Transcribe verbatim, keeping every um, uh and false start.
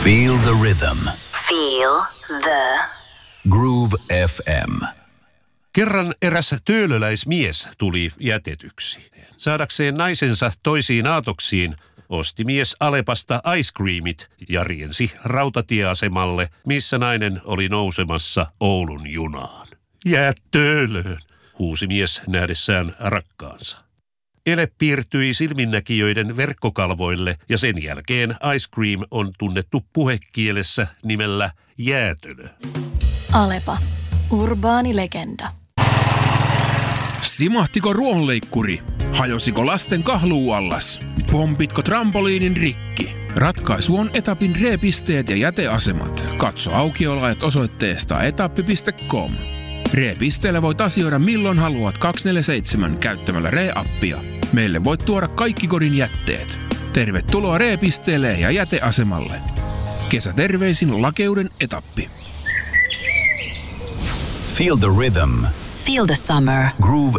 Feel the rhythm. Feel the Groove F M. Kerran eräs töölöläismies tuli jätetyksi. Saadakseen naisensa toisiin aatoksiin osti mies Alepasta ice creamit ja riensi rautatieasemalle, missä nainen oli nousemassa Oulun junaan. Jää töölöön, huusi mies nähdessään rakkaansa. Ele piirtyi silminnäkijöiden verkkokalvoille ja sen jälkeen ice cream on tunnettu puhekielessä nimellä jäätölö. Alepa, urbaani legenda. Simahtiko ruohonleikkuri? Hajosiko lasten kahluuallas? Pompitko trampoliinin rikki? Ratkaisu on etapin reepisteet ja jäteasemat. Katso aukioloajat osoitteesta etappi piste com. Reepisteellä voit asioida milloin haluat kaksikymmentäneljä seitsemän käyttämällä Ree-appia. Meille voit tuoda kaikki kodin jätteet. Tervetuloa Reepisteelle ja jäteasemalle. Kesäterveisin Lakeuden etappi. Feel the rhythm. Feel the summer. Groove